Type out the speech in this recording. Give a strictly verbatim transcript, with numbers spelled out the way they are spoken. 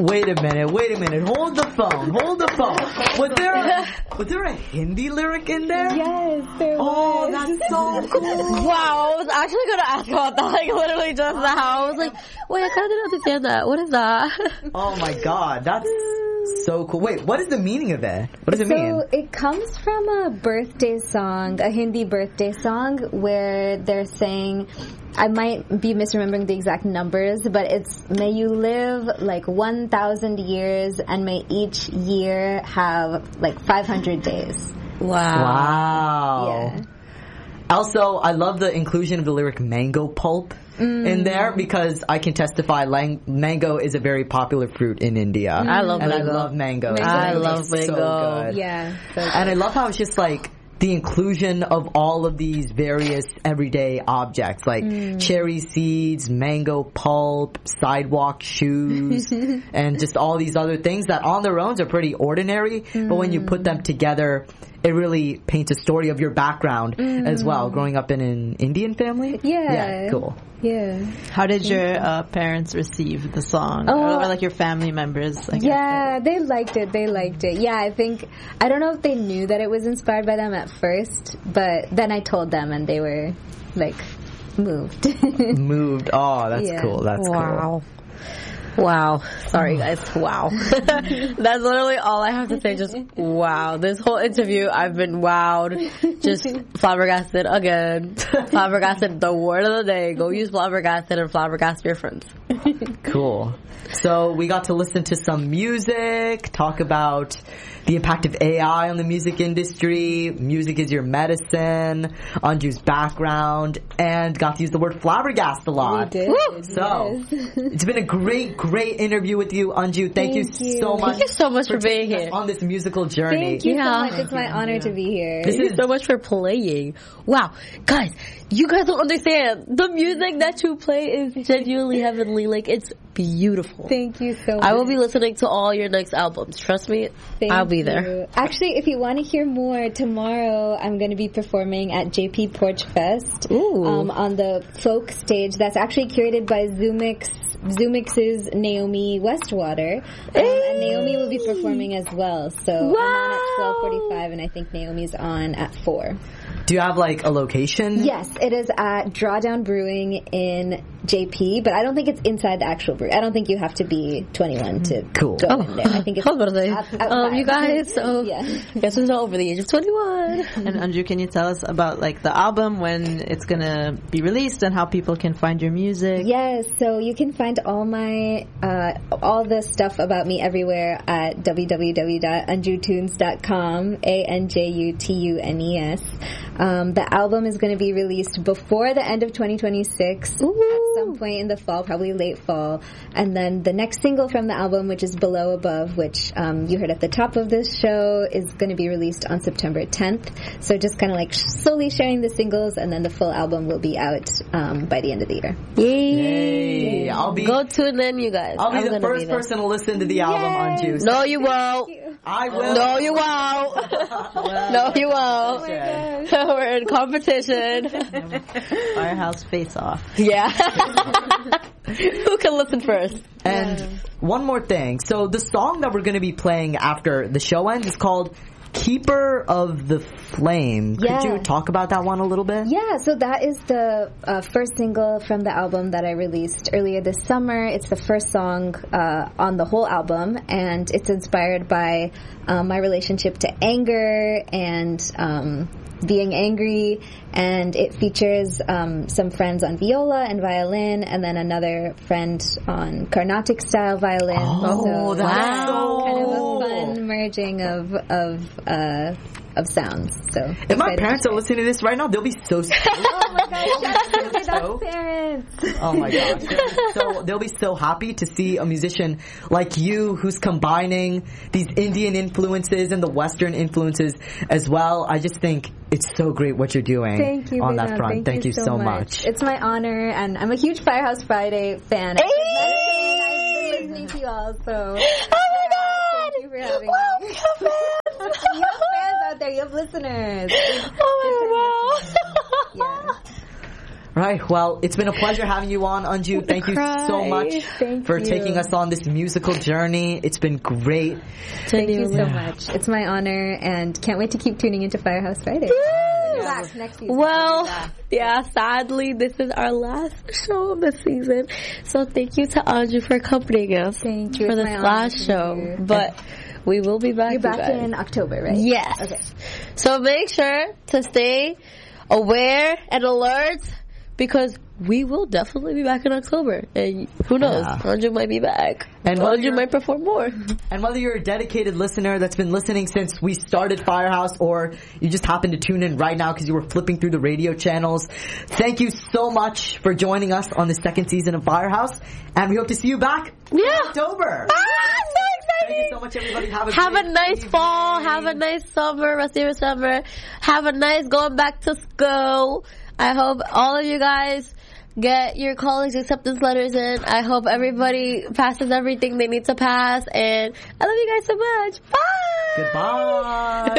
Wait a minute, wait a minute. Hold the phone, hold the phone. Was there a, was there a Hindi lyric in there? Yes, there Oh, was. that's so cool. Wow, I was actually going to ask about that, like, literally just now. I was like, wait, I kind of didn't understand that. What is that? Oh my god, that's so cool. Wait, what is the meaning of it? What does it so mean? it comes from a birthday song, a Hindi birthday song, where they're saying, I might be misremembering the exact numbers, but it's, may you live like one thousand years and may each year have like five hundred days. Wow. Wow. Yeah. Also, I love the inclusion of the lyric mango pulp Mm. in there because I can testify lang- mango is a very popular fruit in India. I love and mango. I love mango. Mango. I It's love so mango. good. Yeah. So And I love how it's just like the inclusion of all of these various everyday objects like Mm. cherry seeds, mango pulp, sidewalk shoes, and just all these other things that on their own are pretty ordinary, Mm. but when you put them together, it really paints a story of your background as well, growing up in an Indian family. Yeah. Yeah, cool. yeah. How did your uh, parents receive the song? Oh. Or, or like your family members? I guess. Yeah, they liked it. They liked it. Yeah, I think, I don't know if they knew that it was inspired by them at first, but then I told them and they were like moved. Moved. Oh, that's Yeah. cool. That's cool. Wow. Wow. Sorry, guys. Wow. That's literally all I have to say. Just wow. This whole interview, I've been wowed. Just flabbergasted again. Flabbergasted, the word of the day. Go use flabbergasted and flabbergast your friends. Cool. So we got to listen to some music, talk about the impact of A I on the music industry, music is your medicine, Anju's background, and got to use the word flabbergast a lot. We did. Woo! So, Yes. it's been a great, great interview with you, Anju. Thank, Thank you, you. so much. Thank you so much for being taking us here. on this musical journey. Thank you Yeah. so much. It's my honor to be here. Thank you so much for playing. Wow. Guys, you guys don't understand. The music that you play is genuinely heavenly. Like, it's beautiful. Thank you so much. I will be listening to all your next albums. Trust me, Thank I'll be you. there. Actually, if you want to hear more, tomorrow I'm going to be performing at J P Porch Fest Ooh. um, on the folk stage. That's actually curated by Zoomix. Zoomix's Naomi Westwater, um, and Naomi will be performing as well. So I'm on at twelve forty-five, and I think Naomi's on at four. Do you have like a location? Yes, it is at Drawdown Brewing in J P, but I don't think it's inside the actual brewery. I don't think you have to be twenty-one to Cool. go Oh, in there. I think it's I was about to say, out- um, outside. you guys, so Yeah. guess who's not over the age of twenty-one? And Anju, can you tell us about like the album, when it's gonna be released, and how people can find your music? Yes, so you can find all my uh, all the stuff about me everywhere at w w w dot anju tunes dot com, A N J U T U N E S. Um, the album is going to be released before the end of twenty twenty-six, Ooh. at some point in the fall, probably late fall. And then the next single from the album, which is Below Above, which um, you heard at the top of this show, is going to be released on September tenth. So just kind of like slowly sharing the singles, and then the full album will be out um, by the end of the year. Yay! Yay. I'll be Go tune in, you guys. I'll be I'm the gonna first be there. person to listen to the album, Anju. No, you won't. I will. No, you won't. No, you won't. Okay. We're in competition. Firehouse Face Off. Yeah. Who can listen first? And one more thing. So the song that we're going to be playing after the show ends is called Keeper of the Flame. Yeah. Could you talk about that one a little bit? Yeah, so that is the uh, first single from the album that I released earlier this summer. It's the first song uh, on the whole album, and it's inspired by um, my relationship to anger and um, being angry, and it features um, some friends on viola and violin, and then another friend on Carnatic style violin. Oh, so that's it's so kind of cool. a fun merging of of uh, of sounds. So If my excited to parents share. are listening to this right now, they'll be so stoked. Oh my gosh, that's So- parents. Oh my gosh. So they'll be so happy to see a musician like you who's combining these Indian influences and the Western influences as well. I just think it's so great what you're doing Thank you, on Vedant. that front. Thank, you so much. It's my honor, and I'm a huge Firehouse Friday fan. Hey! I've been listening to you all, so Oh my god! thank you for having Wow, me. we have fans! You have fans out there. You have listeners. Oh my god! Yeah. Right. Well, it's been a pleasure having you on, Anju. Thank you cry. so much Thank for you. taking us on this musical journey. It's been great. Thank you so much. It's my honor, and can't wait to keep tuning into Firehouse Friday. Back next season. Well, yeah, sadly, this is our last show of the season. So thank you to Anju for accompanying us Thank you. for It's this my honor. last Thank show. you. But we will be back. You're back you guys. in October, right? Yes. Okay. So make sure to stay aware and alert because we will definitely be back in October. And who knows? Yeah. Anju might be back. And And whether Anju you're- might perform more. And whether you're a dedicated listener that's been listening since we started Firehouse or you just happen to tune in right now because you were flipping through the radio channels, thank you so much for joining us on the second season of Firehouse. And we hope to see you back in Yeah. October. Ah, so Thank you exciting! so much, everybody. Have a, Have a great nice evening. fall. Have a nice summer. Rest of your summer. Have a nice going back to school. I hope all of you guys get your college acceptance letters in. I hope everybody passes everything they need to pass. And I love you guys so much. Bye! Goodbye.